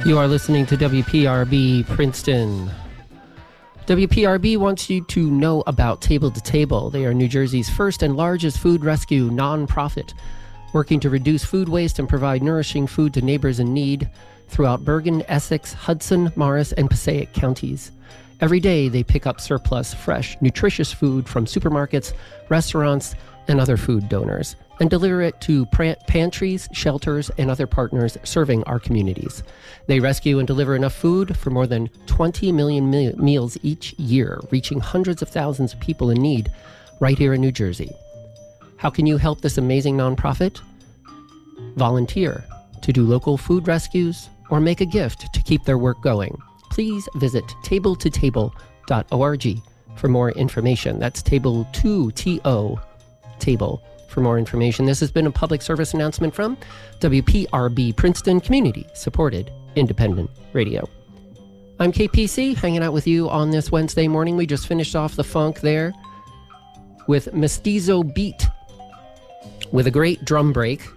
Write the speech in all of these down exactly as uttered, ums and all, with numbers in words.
You are listening to W P R B Princeton. W P R B wants you to know about Table to Table. They are New Jersey's first and largest food rescue nonprofit, working to reduce food waste and provide nourishing food to neighbors in need throughout Bergen, Essex, Hudson, Morris, and Passaic counties. Every day, they pick up surplus, fresh, nutritious food from supermarkets, restaurants, and other food donors, and deliver it to pantries, shelters, and other partners serving our communities. They rescue and deliver enough food for more than twenty million me- meals each year, reaching hundreds of thousands of people in need right here in New Jersey. How can you help this amazing nonprofit? Volunteer to do local food rescues or make a gift to keep their work going. Please visit table to table dot org for more information. That's table two, T O, table. For more information, this has been a public service announcement from W P R B Princeton Community Supported Independent Radio. I'm K P C, hanging out with you on this Wednesday morning. We just finished off the funk there with Mestizo Beat with a great drum break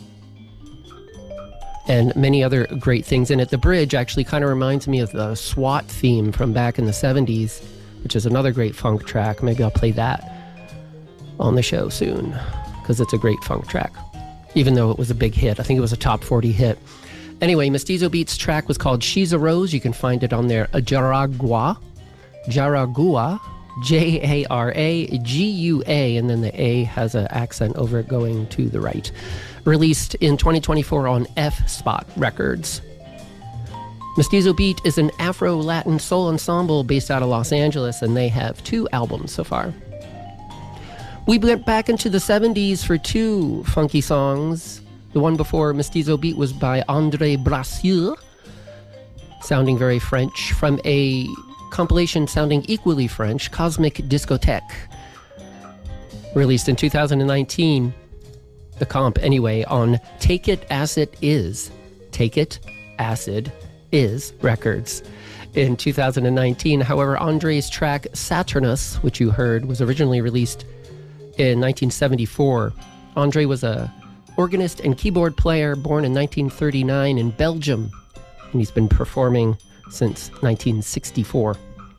and many other great things in it. The bridge actually kind of reminds me of the SWAT theme from back in the seventies, which is another great funk track. Maybe I'll play that on the show soon, because it's a great funk track, even though it was a big hit. I think it was a top forty hit. Anyway, Mestizo Beat's track was called She's a Rose. You can find it on their Jaragua, Jaragua, J A R A G U A, and then the A has an accent over it going to the right. Released in twenty twenty-four on F-Spot Records. Mestizo Beat is an Afro-Latin soul ensemble based out of Los Angeles, and they have two albums so far. We went back into the seventies for two funky songs. The one before Mestizo Beat was by André Brasseur, sounding very French, from a compilation sounding equally French, Cosmic Discotheque. Released in two thousand nineteen, the comp anyway, on Take It As It Is, Take It Acid Is Records. In two thousand nineteen, however, André's track Saturnus, which you heard, was originally released in nineteen seventy-four. André was a organist and keyboard player born in nineteen thirty-nine in Belgium, and he's been performing since nineteen sixty-four.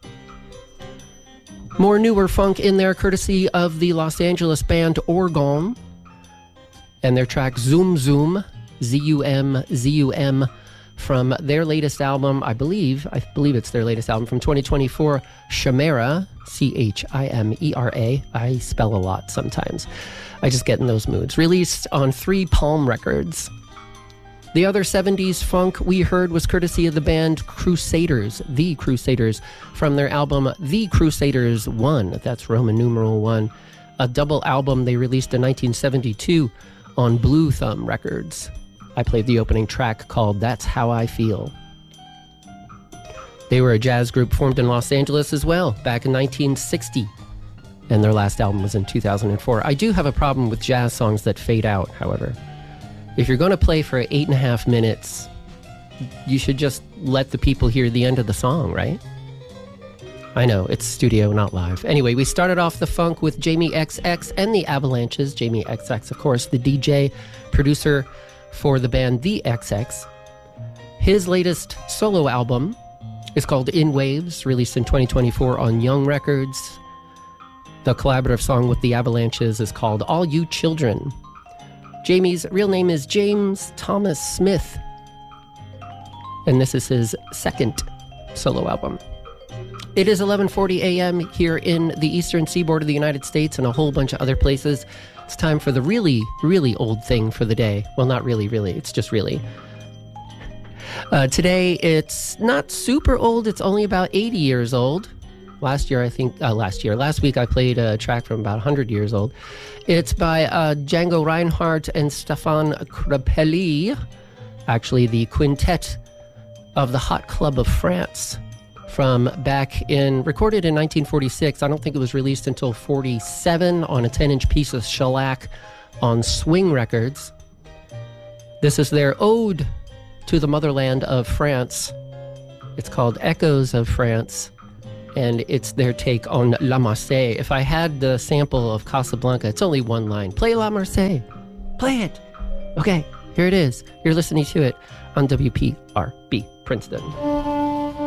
More newer funk in there, courtesy of the Los Angeles band Orgon, and their track Zoom Zoom, Z U M, Z U M, from their latest album, I believe, I believe it's their latest album from twenty twenty-four, Chimera, C H I M E R A. I spell a lot sometimes. I just get in those moods. Released on Three Palm Records. The other seventies funk we heard was courtesy of the band Crusaders, The Crusaders, from their album The Crusaders one. That's Roman numeral one. A double album they released in nineteen seventy-two on Blue Thumb Records. I played the opening track called That's How I Feel. They were a jazz group formed in Los Angeles as well, back in nineteen sixty. And their last album was in two thousand four. I do have a problem with jazz songs that fade out, however. If you're going to play for eight and a half minutes, you should just let the people hear the end of the song, right? I know, it's studio, not live. Anyway, we started off the funk with Jamie X X and the Avalanches. Jamie X X, of course, the D J, producer for the band The X X. His latest solo album is called In Waves, released in twenty twenty-four on Young Records. The collaborative song with the Avalanches is called All You Children. Jamie's real name is James Thomas Smith, and this is his second solo album. It is eleven forty a.m. here in the eastern seaboard of the United States and a whole bunch of other places. It's time for the really, really old thing for the day. Well, not really, really. It's just really. Uh, today, it's not super old. It's only about eighty years old. Last year, I think, uh, last year, last week, I played a track from about one hundred years old. It's by uh, Django Reinhardt and Stefan Grappelli, actually the quintet of the Hot Club of France, from back in, recorded in nineteen forty-six. I don't think it was released until forty-seven on a ten-inch piece of shellac on Swing Records. This is their ode to the motherland of France. It's called Echoes of France, and it's their take on La Marseillaise. If I had the sample of Casablanca, it's only one line. Play La Marseillaise. Play it. Okay, Here it is. You're listening to it on W P R B Princeton.